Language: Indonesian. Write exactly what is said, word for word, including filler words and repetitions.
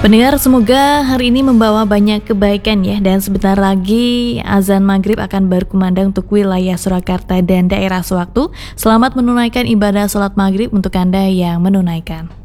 Pendengar, semoga hari ini membawa banyak kebaikan ya. Dan sebentar lagi azan maghrib akan berkumandang untuk wilayah Surakarta dan daerah sewaktu. Selamat menunaikan ibadah sholat maghrib untuk Anda yang menunaikan.